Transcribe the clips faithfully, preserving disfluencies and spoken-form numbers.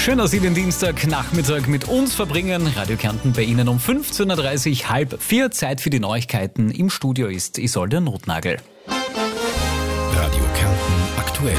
Schön, dass Sie den Dienstagnachmittag mit uns verbringen. Radio Kärnten bei Ihnen um fünfzehn Uhr dreißig, halb vier. Zeit für die Neuigkeiten. Im Studio ist Isolde Notnagel. Radio Kärnten aktuell.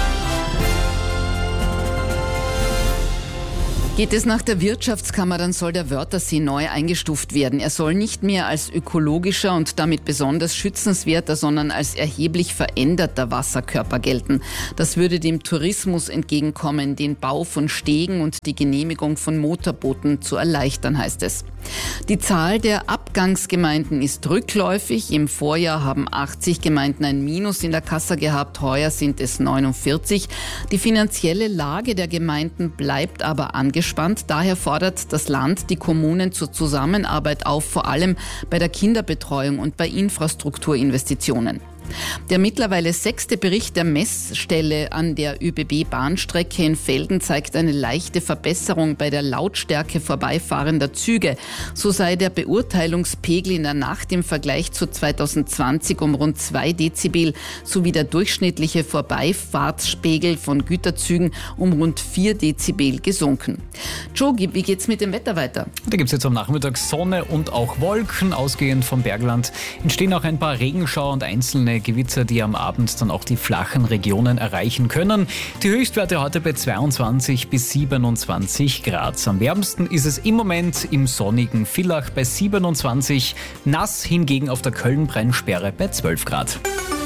Geht es nach der Wirtschaftskammer, dann soll der Wörthersee neu eingestuft werden. Er soll nicht mehr als ökologischer und damit besonders schützenswerter, sondern als erheblich veränderter Wasserkörper gelten. Das würde dem Tourismus entgegenkommen, den Bau von Stegen und die Genehmigung von Motorbooten zu erleichtern, heißt es. Die Zahl der Abgangsgemeinden ist rückläufig. Im Vorjahr haben achtzig Gemeinden ein Minus in der Kasse gehabt, heuer sind es neunundvierzig. Die finanzielle Lage der Gemeinden bleibt aber angespannt. Daher fordert das Land die Kommunen zur Zusammenarbeit auf, vor allem bei der Kinderbetreuung und bei Infrastrukturinvestitionen. Der mittlerweile sechste Bericht der Messstelle an der ÖBB-Bahnstrecke in Velden zeigt eine leichte Verbesserung bei der Lautstärke vorbeifahrender Züge. So sei der Beurteilungspegel in der Nacht im Vergleich zu zweitausendzwanzig um rund zwei Dezibel sowie der durchschnittliche Vorbeifahrtspegel von Güterzügen um rund vier Dezibel gesunken. Joe, wie geht's mit dem Wetter weiter? Da gibt es jetzt am Nachmittag Sonne und auch Wolken. Ausgehend vom Bergland entstehen auch ein paar Regenschauer und einzelne Gewitter, die am Abend dann auch die flachen Regionen erreichen können. Die Höchstwerte heute bei zweiundzwanzig bis siebenundzwanzig Grad. Am wärmsten ist es im Moment im sonnigen Villach bei siebenundzwanzig, nass hingegen auf der Köln-Brennsperre bei zwölf Grad.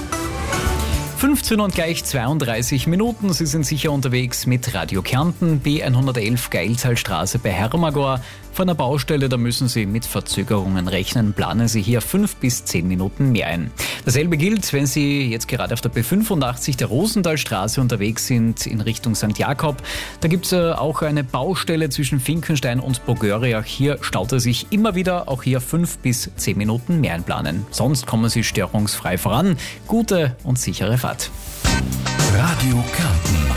fünfzehn und gleich zweiunddreißig Minuten. Sie sind sicher unterwegs mit Radio Kärnten, B hundertelf Geiltalstraße bei Hermagor. Von der Baustelle, da müssen Sie mit Verzögerungen rechnen. Planen Sie hier fünf bis zehn Minuten mehr ein. Dasselbe gilt, wenn Sie jetzt gerade auf der B fünfundachtzig der Rosenthalstraße unterwegs sind in Richtung Sankt Jakob. Da gibt es auch eine Baustelle zwischen Finkenstein und Bogöria. Hier staut er sich immer wieder, auch hier fünf bis zehn Minuten mehr einplanen. Sonst kommen Sie störungsfrei voran. Gute und sichere Fahrt. Radio Kärnten.